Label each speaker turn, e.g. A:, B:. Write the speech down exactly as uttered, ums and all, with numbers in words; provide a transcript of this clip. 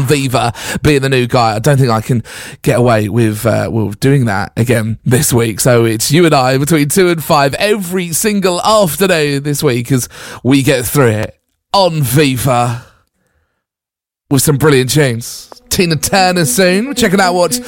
A: Viva being the new guy. I don't think I can get away with, uh, with doing that again this week. So it's you and I between two and five every single afternoon this week as we get through it on Viva with some brilliant tunes. Tina Turner soon. We're checking out what